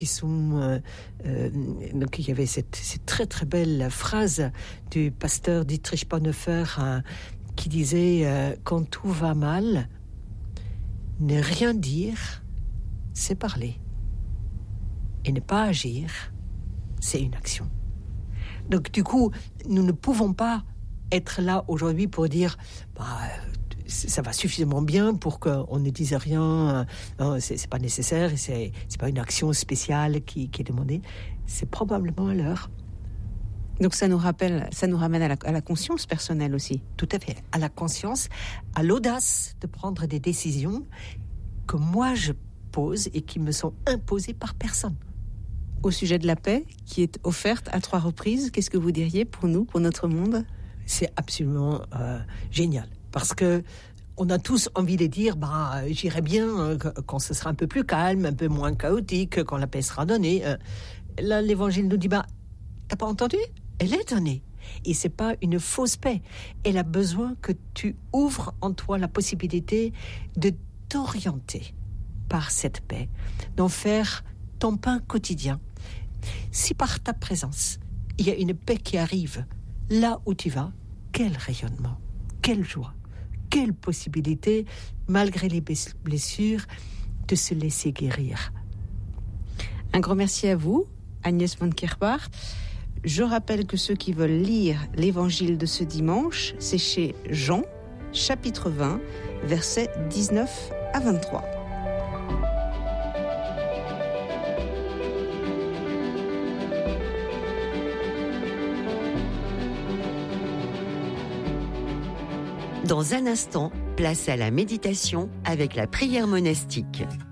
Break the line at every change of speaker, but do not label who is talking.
Donc il y avait cette très très belle phrase du pasteur Dietrich Bonhoeffer qui disait quand tout va mal, ne rien dire, c'est parler. Et ne pas agir, c'est une action. Donc du coup, nous ne pouvons pas être là aujourd'hui pour dire ça va suffisamment bien pour qu'on ne dise rien, c'est pas nécessaire, c'est pas une action spéciale qui est demandée. C'est probablement à l'heure.
Donc ça nous ramène à la conscience personnelle aussi.
Tout à fait, à la conscience, à l'audace de prendre des décisions que moi je pose et qui me sont imposées par personne.
Au sujet de la paix, qui est offerte à 3 reprises, qu'est-ce que vous diriez pour nous, pour notre monde ?
C'est absolument génial, parce que on a tous envie de dire j'irai bien quand ce sera un peu plus calme, un peu moins chaotique, quand la paix sera donnée. Là, l'Évangile nous dit t'as pas entendu ? Elle est donnée. Et c'est pas une fausse paix. Elle a besoin que tu ouvres en toi la possibilité de t'orienter par cette paix, d'en faire ton pain quotidien. Si par ta présence, il y a une paix qui arrive là où tu vas, quel rayonnement, quelle joie, quelle possibilité, malgré les blessures, de se laisser guérir.
Un grand merci à vous, Agnès von Kerbach. Je rappelle que ceux qui veulent lire l'évangile de ce dimanche, c'est chez Jean, chapitre 20, versets 19 à 23.
Dans un instant, place à la méditation avec la prière monastique.